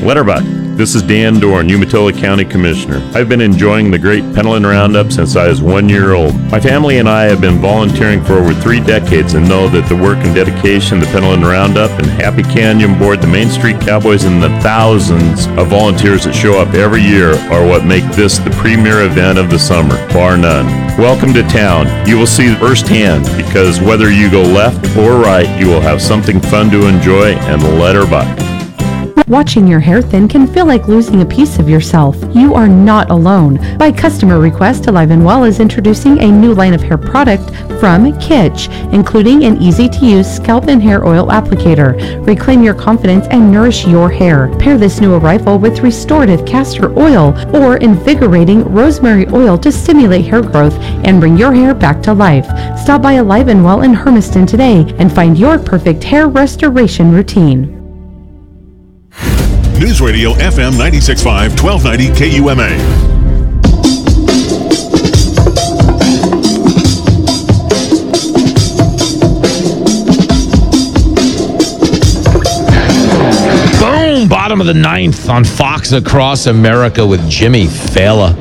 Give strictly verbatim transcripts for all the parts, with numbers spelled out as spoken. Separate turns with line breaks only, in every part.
Letterbuck. This is Dan Dorn, Umatilla County Commissioner. I've been enjoying the great Pentland Roundup since I was one year old. My family and I have been volunteering for over three decades and know that the work and dedication of the Pentland Roundup and Happy Canyon Board, the Main Street Cowboys, and the thousands of volunteers that show up every year are what make this the premier event of the summer, bar none. Welcome to town. You will see firsthand, because whether you go left or right, you will have something fun to enjoy and Letterbuck.
Watching your hair thin can feel like losing a piece of yourself. You are not alone. By customer request, Alive and Well is introducing a new line of hair product from Kitsch, including an easy-to-use scalp and hair oil applicator. Reclaim your confidence and nourish your hair. Pair this new arrival with restorative castor oil or invigorating rosemary oil to stimulate hair growth and bring your hair back to life. Stop by Alive and Well in Hermiston today and find your perfect hair restoration routine.
News Radio F M ninety-six point five, twelve ninety K U M A.
Boom! Bottom of the ninth on Fox Across America with Jimmy Fallon.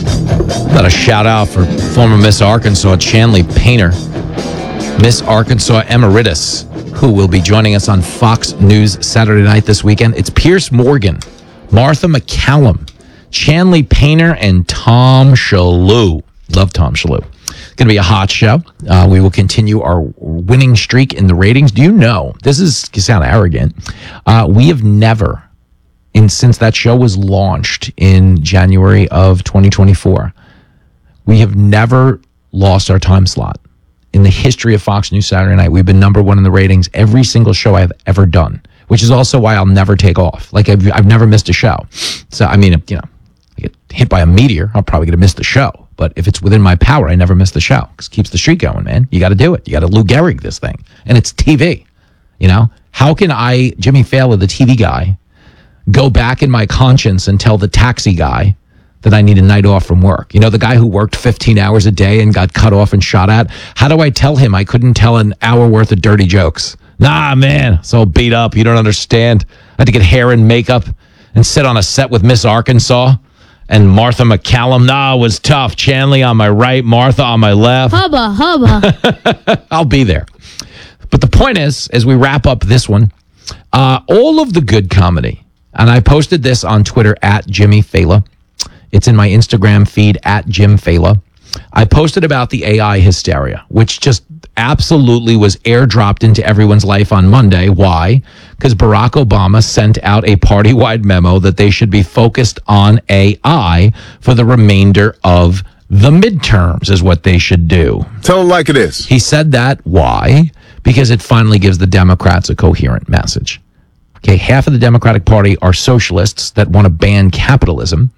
Got a shout out for former Miss Arkansas, Chanley Painter. Miss Arkansas Emeritus, who will be joining us on Fox News Saturday night this weekend. It's Pierce Morgan, Martha McCallum, Chanley Painter, and Tom Shalhoub. Love Tom Shalhoub. It's going to be a hot show. Uh, we will continue our winning streak in the ratings. Do you know, this is you sound arrogant, uh, we have never, in since that show was launched in January of twenty twenty-four, we have never lost our time slot. In the history of Fox News Saturday Night, we've been number one in the ratings every single show I've ever done, which is also why I'll never take off. Like, I've, I've never missed a show. So, I mean, you know, I get hit by a meteor, I'm probably going to miss the show. But if it's within my power, I never miss the show. Because it keeps the streak going, man. You got to do it. You got to Lou Gehrig this thing. And it's T V, you know? How can I, Jimmy Fallon, the T V guy, go back in my conscience and tell the taxi guy that I need a night off from work? You know, the guy who worked fifteen hours a day and got cut off and shot at? How do I tell him I couldn't tell an hour worth of dirty jokes? Nah, man, so beat up. You don't understand. I had to get hair and makeup and sit on a set with Miss Arkansas and Martha McCallum. Nah, it was tough. Chanley on my right, Martha on my left.
Hubba, hubba.
I'll be there. But the point is, as we wrap up this one, uh, all of the good comedy, and I posted this on Twitter at Jimmy Fallon. It's in my Instagram feed at Jim Fallon. I posted about the A I hysteria, which just absolutely was airdropped into everyone's life on Monday. Why? Because Barack Obama sent out a party-wide memo that they should be focused on A I for the remainder of the midterms is what they should do.
Tell them like it is.
He said that. Why? Because it finally gives the Democrats a coherent message. Okay, half of the Democratic Party are socialists that want to ban capitalism.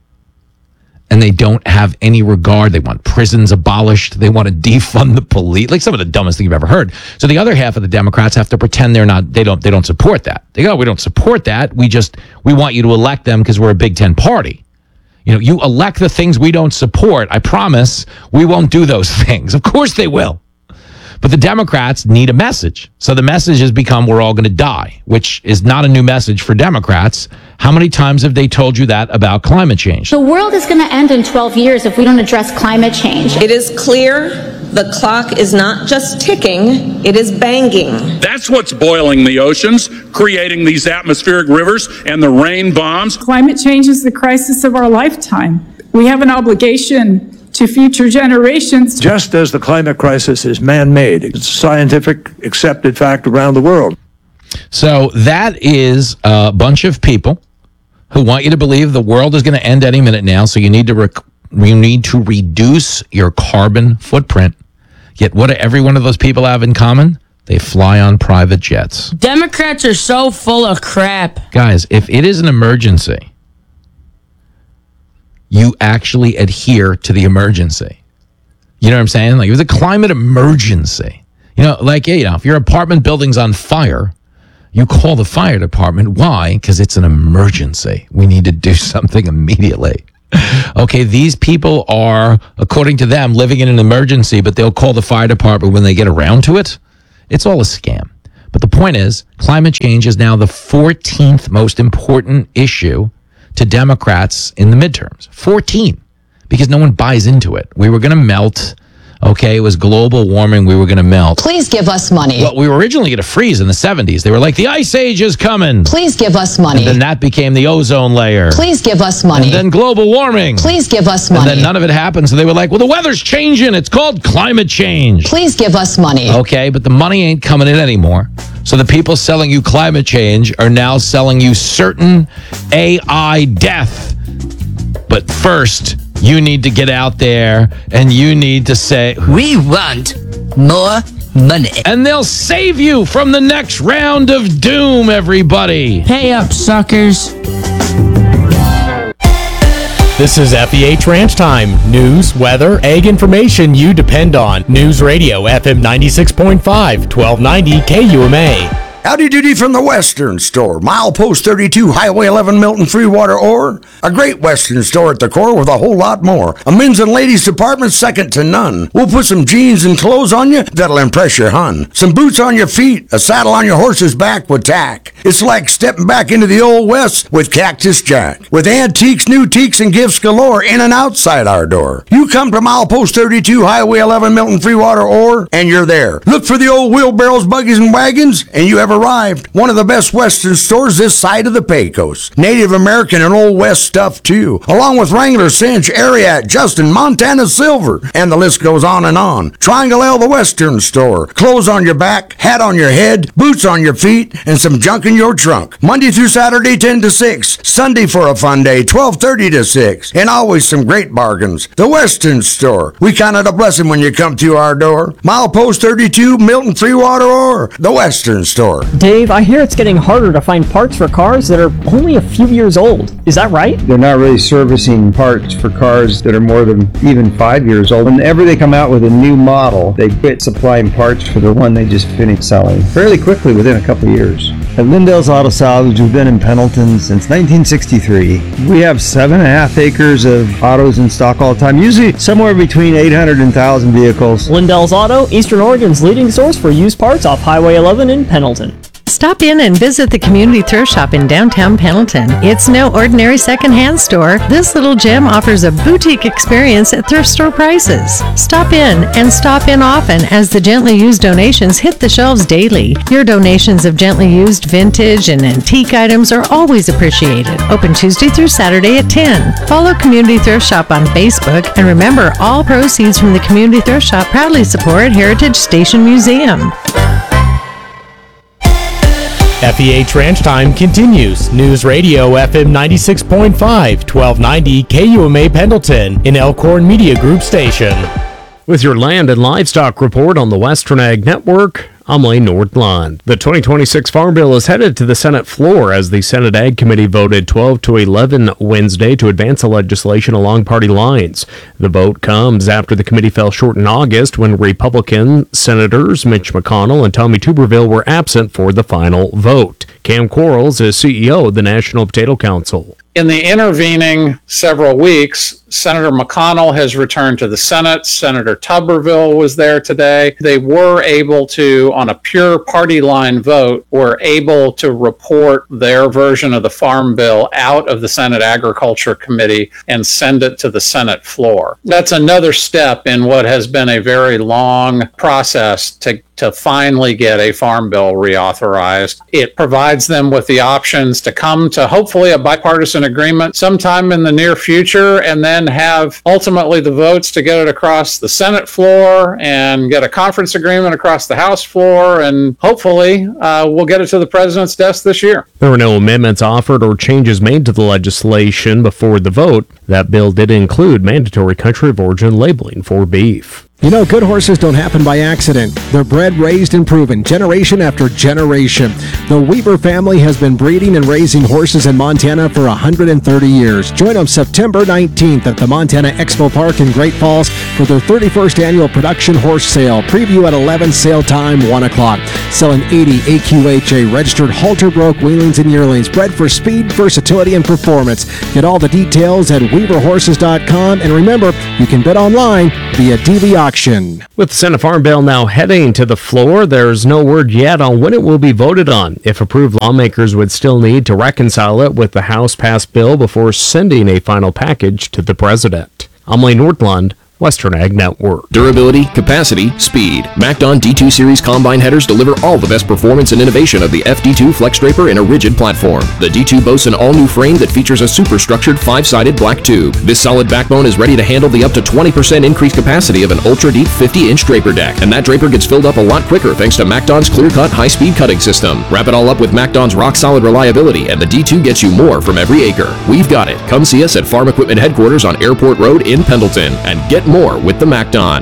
And they don't have any regard. They want prisons abolished. They want to defund the police. Like some of the dumbest thing you've ever heard. So the other half of the Democrats have to pretend they're not, they don't, they don't support that. They go, we don't support that. We just, we want you to elect them because we're a Big Ten party. You know, you elect the things we don't support. I promise we won't do those things. Of course they will. But the Democrats need a message. So the message has become we're all going to die, which is not a new message for Democrats. How many times have they told you that about climate change?
The world is going to end in twelve years if we don't address climate change.
It is clear the clock is not just ticking, it is banging.
That's what's boiling the oceans, creating these atmospheric rivers and the rain bombs.
Climate change is the crisis of our lifetime. We have an obligation to future generations.
Just as the climate crisis is man-made, it's a scientific accepted fact around the world.
So that is a bunch of people who want you to believe the world is going to end any minute now, so you need to rec- you need to reduce your carbon footprint. Yet what do every one of those people have in common? They fly on private jets.
Democrats are so full of crap.
Guys, if it is an emergency, you actually adhere to the emergency. You know what I'm saying? Like, if it's a climate emergency, you know, like, you know, if your apartment building's on fire, you call the fire department. Why? Because it's an emergency. We need to do something immediately. Okay, these people are, according to them, living in an emergency, but they'll call the fire department when they get around to it. It's all a scam. But the point is, climate change is now the fourteenth most important issue to Democrats in the midterms. fourteen. Because no one buys into it. We were going to melt. Okay, it was global warming. We were going to melt.
Please give us money.
Well, we were originally going to freeze in the seventies. They were like, the ice age is coming.
Please give us money.
And then that became the ozone layer.
Please give us money.
And then global warming.
Please give us money.
And then none of it happened. So they were like, well, the weather's changing. It's called climate change.
Please give us money.
Okay, but the money ain't coming in anymore. So the people selling you climate change are now selling you certain A I death. But first, you need to get out there and you need to say,
we want more money.
And they'll save you from the next round of doom, everybody.
Pay up, suckers.
This is F E H Ranch Time. News, weather, ag information you depend on. News Radio, F M ninety-six point five, twelve ninety K U M A.
Howdy doody from the Western Store. Milepost thirty-two, Highway eleven, Milton Freewater Ore. A great Western store at the core with a whole lot more. A men's and ladies department second to none. We'll put some jeans and clothes on you that'll impress your hun. Some boots on your feet, a saddle on your horse's back with tack. It's like stepping back into the old West with Cactus Jack. With antiques, new teaks, and gifts galore in and outside our door. You come to Milepost thirty-two, Highway eleven, Milton Freewater Ore, and you're there. Look for the old wheelbarrows, buggies, and wagons, and you have arrived. One of the best Western stores this side of the Pecos. Native American and Old West stuff too, along with Wrangler, Cinch, Ariat, Justin, Montana Silver, and the list goes on and on. Triangle L, the Western Store. Clothes on your back, hat on your head, boots on your feet, and some junk in your trunk. Monday through Saturday, ten to six. Sunday for a fun day, twelve thirty to six. And always some great bargains. The Western Store. We count it a blessing when you come through our door. Milepost thirty-two, Milton Freewater Ore. The Western Store.
Dave, I hear it's getting harder to find parts for cars that are only a few years old. Is that right?
They're not really servicing parts for cars that are more than even five years old. Whenever they come out with a new model, they quit supplying parts for the one they just finished selling fairly quickly within a couple of years. At Lindell's Auto Salvage, we've been in Pendleton since nineteen sixty-three. We have seven and a half acres of autos in stock all the time, usually somewhere between eight hundred and one thousand vehicles.
Lindell's Auto, Eastern Oregon's leading source for used parts off Highway eleven in Pendleton.
Stop in and visit the Community Thrift Shop in downtown Pendleton. It's no ordinary secondhand store. This little gem offers a boutique experience at thrift store prices. Stop in and stop in often as the gently used donations hit the shelves daily. Your donations of gently used vintage and antique items are always appreciated. Open Tuesday through Saturday at ten. Follow Community Thrift Shop on Facebook, and remember, all proceeds from the Community Thrift Shop proudly support Heritage Station Museum.
F E H Ranch Time continues. News Radio F M ninety-six point five, twelve ninety K U M A Pendleton, an Elkhorn Media Group station. With your land and livestock report on the Western Ag Network, I'm Lane Nordlund. The twenty twenty-six Farm Bill is headed to the Senate floor as the Senate Ag Committee voted twelve to eleven Wednesday to advance the legislation along party lines. The vote comes after the committee fell short in August when Republican Senators Mitch McConnell and Tommy Tuberville were absent for the final vote. Cam Quarles is C E O of the National Potato Council.
In the intervening several weeks, Senator McConnell has returned to the Senate. Senator Tuberville was there today. They were able to, on a pure party line vote, were able to report their version of the Farm Bill out of the Senate Agriculture Committee and send it to the Senate floor. That's another step in what has been a very long process to to finally get a Farm Bill reauthorized. It provides them with the options to come to hopefully a bipartisan agreement sometime in the near future, and then have ultimately the votes to get it across the Senate floor and get a conference agreement across the House floor, and hopefully uh, we'll get it to the president's desk this year.
There were no amendments offered or changes made to the legislation before the vote. That bill did include mandatory country of origin labeling for beef.
You know, good horses don't happen by accident. They're bred, raised, and proven generation after generation. The Weaver family has been breeding and raising horses in Montana for one hundred thirty years. Join them September nineteenth at the Montana Expo Park in Great Falls for their thirty-first annual production horse sale. Preview at eleven, sale time one o'clock. Selling eighty A Q H A registered halter broke weanlings and yearlings, bred for speed, versatility, and performance. Get all the details at weaver horses dot com, and remember, you can bet online via D V I Construction.
With the Senate Farm Bill now heading to the floor, there's no word yet on when it will be voted on. If approved, lawmakers would still need to reconcile it with the House-passed bill before sending a final package to the president. I'm Lane Nordlund, Western Ag Network.
Durability, capacity, speed. MacDon D two Series combine headers deliver all the best performance and innovation of the F D two Flex Draper in a rigid platform. The D two boasts an all-new frame that features a superstructured five-sided black tube. This solid backbone is ready to handle the up to twenty percent increased capacity of an ultra-deep fifty-inch draper deck. And that draper gets filled up a lot quicker thanks to MacDon's clear-cut high-speed cutting system. Wrap it all up with MacDon's rock-solid reliability, and the D two gets you more from every acre. We've got it. Come see us at Farm Equipment Headquarters on Airport Road in Pendleton and get more with the MacDon.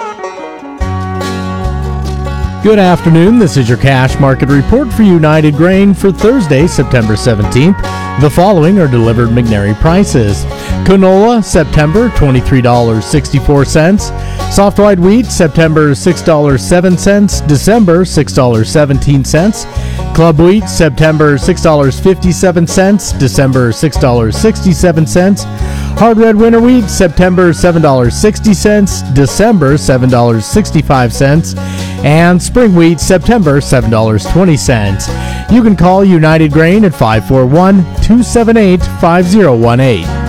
Good afternoon. This is your cash market report for United Grain for Thursday, September seventeenth. The following are delivered McNary prices. Canola, September, twenty-three dollars and sixty-four cents. Soft white wheat, September, six dollars and seven cents. December, six dollars and seventeen cents. Club wheat, September, six dollars and fifty-seven cents. December, six dollars and sixty-seven cents. Hard red winter wheat, September, seven dollars and sixty cents. December, seven dollars and sixty-five cents. And spring wheat, September, seven dollars and twenty cents. You can call United Grain at five four one, two seven eight, five zero one eight.